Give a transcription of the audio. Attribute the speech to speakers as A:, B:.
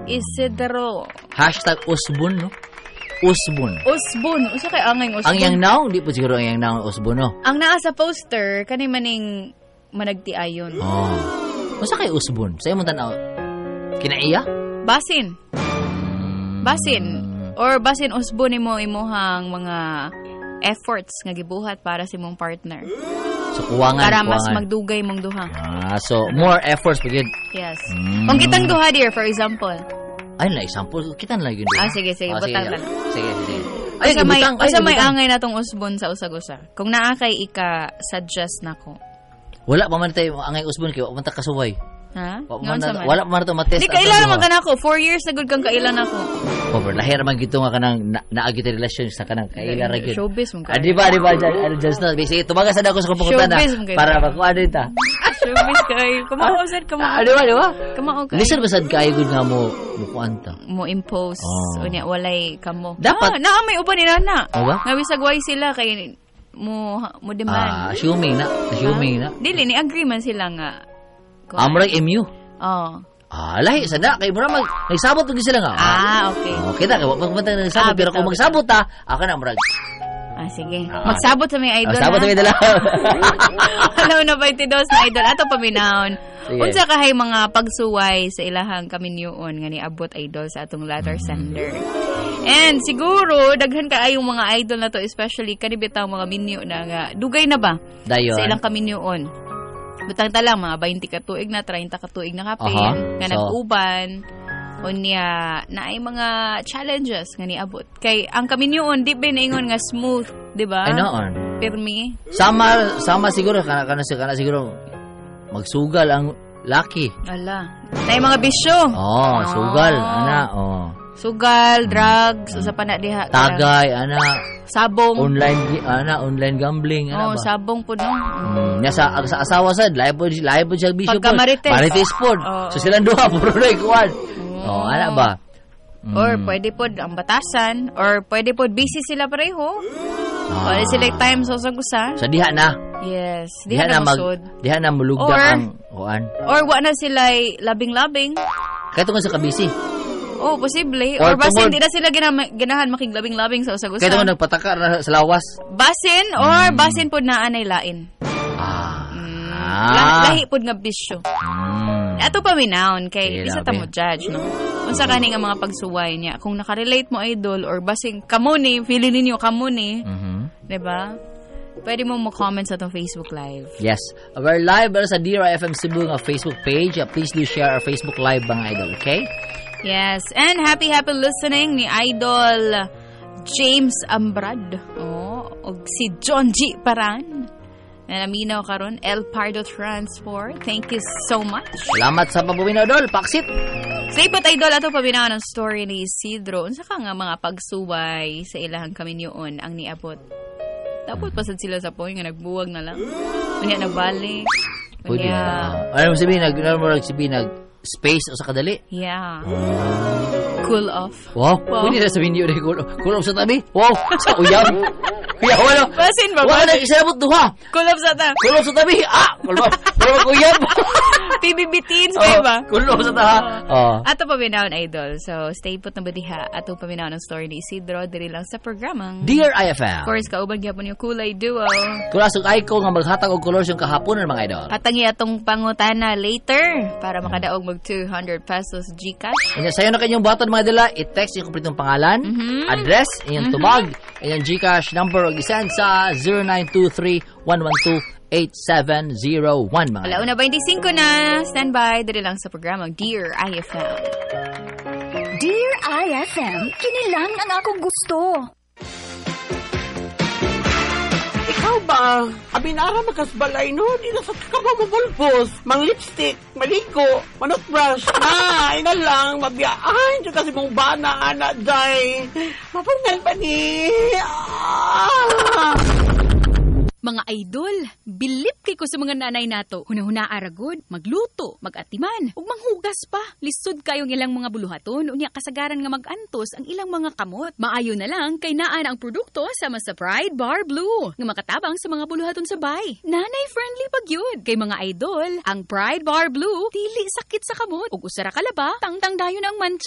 A: Isidro.
B: Hashtag Usbon, no? Usbon.
A: Usa kay angay Usbon.
B: Ang yang now, di po siguro ang yang now Usbon, no?
A: Ang naa sa poster, kani maning managtiayon.
B: Usa kay Usbon? Sa imong tanaw, kinaiya?
A: Basin. Or basin Usbon nimo imuhang mga efforts nga gibuhat para sa imong partner.
B: So, kuwangan.
A: Para mas magdugay mong duha.
B: So, more efforts pagid.
A: Yes. Kung kitang duha, dear, for example.
B: Ay, na example. Kita na lagi.
A: Sige. Butang ka na.
B: Sige.
A: Ay, sa may angay natong Usbon sa usag-usa. Kung naa kay ika-suggest nako.
B: Wala pa man tayo angay Usbon kay wala man ta kasuway.
A: Ha?
B: Wala pa man to matest.
A: Di kailan naman ka na ako. 4 years na good kang kailan ako.
B: Lahir man gito nga kanang naagi ta relasyon sa kanang kailan ra gid.
A: Showbiz mo ka.
B: Di ba just na basic tumaga sad ako sa kumputan na para makuha din ta.
A: Showbiz kay kumao sad kumao.
B: Di ba?
A: Kumao kay.
B: Listen ba sad kay gud nga mo kuan ta.
A: Mo impose unya walay kamo.
B: Dapat
A: na may uban ni nana.
B: Nga
A: bisag way sila kay mo demand.
B: Assuming na.
A: Dili ni agreement sila nga.
B: Amrag MU. Lahi sada kay mura nagsabot gyud sila nga.
A: Okay.
B: Kita kay wag man nagsabot pero kung magsabot ta, aka na amrag.
A: Sige. Magsabot sa may idol.
B: Magsabot sa may idol.
A: Hello na 22 na idol ato paminahon. Unsa kahay mga pagsuway sa ilahang kaminyuon nga niabot idol sa atong letter sender. And siguro daghan kaayong mga idol na to, especially kanibitang mga minyo na nga dugay na ba
B: dayon
A: sa ilang kaminyuon. Butang talang mga 20 ka tuig na 30 ka tuig na kapin nga nag-uban unya na ay mga challenges nga niabot kay ang kaminyuon di ba naingon nga smooth, di ba?
B: Noon
A: Pirmi
B: sama siguro kana siguro magsugal ang laki.
A: Ala na mga bisyo.
B: Sugal ana
A: sugal, drugs, usa pa na diha.
B: Tagay, ana.
A: Sabong.
B: Online gambling, ana ba?
A: Sabong po no.
B: Nya sa asawa sad, live po siya bisyo po. Marites po. So silang duha puro na ikuan. Ana ba?
A: Or pwede po ang batasan, or pwede po busy sila pareho. Pwede sila time sa usag-usa.
B: Sa diha na.
A: Yes, diha na masud.
B: Diha na mulugda ang kuan.
A: Or wa na sila labing-labing.
B: Kaya tungkol sa kabisi.
A: Posible. Or basin, hindi na sila ganahan makiglabing-labing sa usag-usa.
B: Kaya naman nagpataka na sa lawas.
A: Basin, or basin po na anay lain. Lahi po nga bisyo. Ato paminahon, kay isa ta mo judge, no? Kung sa kani nga mga pagsuway niya, kung nakarelate mo idol, or basin, kamo ni, feeling ninyo kamo ni, diba? Pwede mo comment sa itong Facebook Live.
B: Yes. We're live sa Dear FM Cebu nga Facebook page. Please do share our Facebook Live mga idol, okay?
A: Yes, and happy listening ni Idol James Ambrad. Og si John G. Paran. Naminaw karon El Pardo Transport. Thank you so much.
B: Salamat sa pabuminaw, Dol. Paksit.
A: Sa ipot idol ato pabinaw ng story ni Isidro. Unsa ka nga mga pagsuway sa ilahang kaminyoon ang niabot. Dapat pasad sila sa point nga nagbuwag na lang. Unya nagbalik.
B: Ano mo sabihin space o sa kadali?
A: Yeah. Cool off.
B: Wow. Pwede na sabihin niyo cool off sa tabi. Wow. Sa uyab. Kaya wala.
A: Basin ba?
B: Wala na isabot duha.
A: Cool off sa tabi.
B: Cool off sa tabi. Cool off. Pero uyab.
A: PBB teens kayo ba?
B: Cool off sa taha.
A: Ato paminahon idol. So stay put na ba diha. Ato paminahon ng story ni Isidro diri lang sa programang
B: Dear IFM.
A: Of course kauban gyapon yung Kulay Duo.
B: Kulasog ay ko nga maghatag og colors yung kahapon mga idol.
A: Hatangi atong pangutana later para makadaog mag 200 pesos GCash.
B: Inya sayo na kanyang button mga dala, i-text yung kompletong pangalan, address, inyong tubag, inyong GCash number og isend sa 0923-112-8701 mga.
A: Alauna 25 na. Standby diri lang sa programang Dear IFM.
C: Dear IFM, kini lang ang akong gusto.
D: Ikaw ba? Abinara makasbalay no? Di na sa kakabamabulpos. Mang lipstick, maligo, manot brush. Ina lang, mabiyaan. Diyo kasi mong bana, anak, day. Mapungal pa ni.
E: Mga idol, bilip kay ko sa mga nanay nato. Hunahuna aragod, magluto, magatiman, ug manghugas pa. Lisod kayong ilang mga buluhaton, unya kasagaran nga magantos ang ilang mga kamot. Maayo na lang kay naan ang produkto sama sa Pride Bar Blue nga makatabang sa mga buluhaton sa bay. Nanay friendly pag yun. Kay mga idol, ang Pride Bar Blue dili sakit sa kamot ug usara kalaba, tangtang dayon ang mancha.